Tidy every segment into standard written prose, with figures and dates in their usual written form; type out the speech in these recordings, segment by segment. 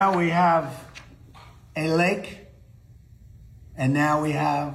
Now we have a lake, and now we have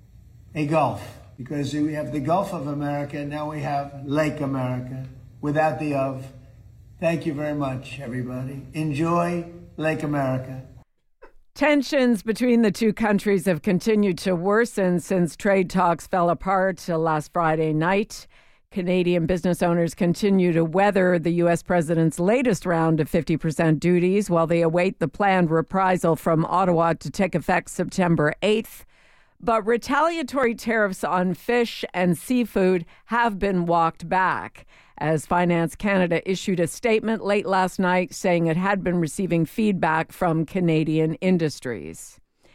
a Gulf, because we have the Gulf of America, now we have Lake America, without the of. Thank you very much, everybody. Enjoy Lake America. Tensions between the two countries have continued to worsen since trade talks fell apart last Friday night. Canadian business owners continue to weather the U.S. president's latest round of 50% duties while they await the planned reprisal from Ottawa to take effect September 8th. But retaliatory tariffs on fish and seafood have been walked back, as Finance Canada issued a statement late last night saying it had been receiving feedback from Canadian industries.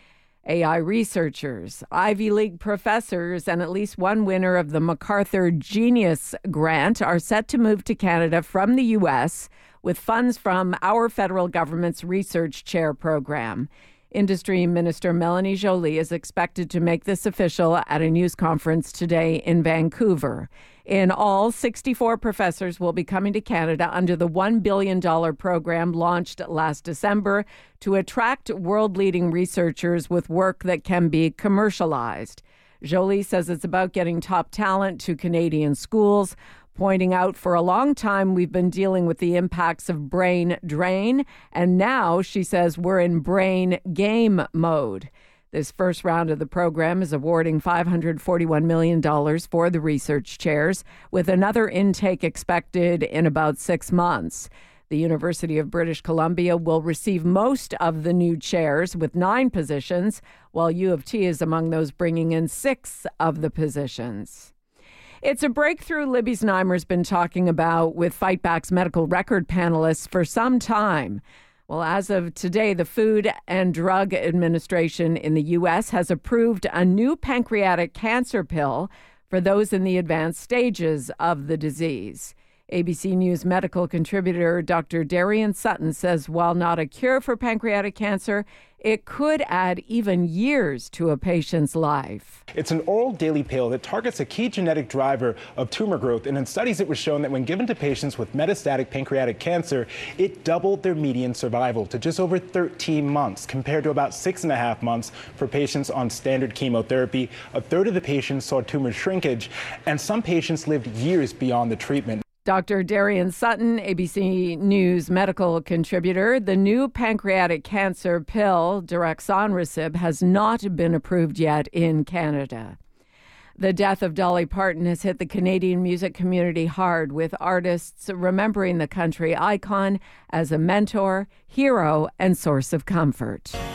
AI researchers, Ivy League professors, and at least one winner of the MacArthur Genius Grant are set to move to Canada from the U.S. with funds from our federal government's Research Chair program. Industry Minister Melanie Joly is expected to make this official at a news conference today in Vancouver. In all, 64 professors will be coming to Canada under the $1 billion program launched last December to attract world-leading researchers with work that can be commercialized. Joly says it's about getting top talent to Canadian schools, pointing out for a long time we've been dealing with the impacts of brain drain, and now, she says, we're in brain game mode. This first round of the program is awarding $541 million for the research chairs, with another intake expected in about 6 months. The University of British Columbia will receive most of the new chairs with 9 positions, while U of T is among those bringing in 6 of the positions. It's a breakthrough Libby Znaimer's been talking about with Fight Back's medical record panelists for some time. Well, as of today, the Food and Drug Administration in the U.S. has approved a new pancreatic cancer pill for those in the advanced stages of the disease. ABC News medical contributor Dr. Darian Sutton says while not a cure for pancreatic cancer, it could add even years to a patient's life. It's an oral daily pill that targets a key genetic driver of tumor growth, and in studies it was shown that when given to patients with metastatic pancreatic cancer, it doubled their median survival to just over 13 months, compared to about 6.5 months for patients on standard chemotherapy. A third of the patients saw tumor shrinkage, and some patients lived years beyond the treatment. Dr. Darian Sutton, ABC News medical contributor. The new pancreatic cancer pill, Daraxonrasib, has not been approved yet in Canada. The death of Dolly Parton has hit the Canadian music community hard, with artists remembering the country icon as a mentor, hero, and source of comfort.